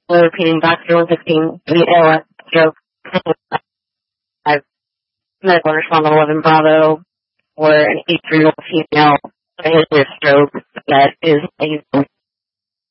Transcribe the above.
repeating Dr. 116, the ALS stroke, 5, medical respondent 11 Bravo, or an 83-year-old female, a history of stroke that is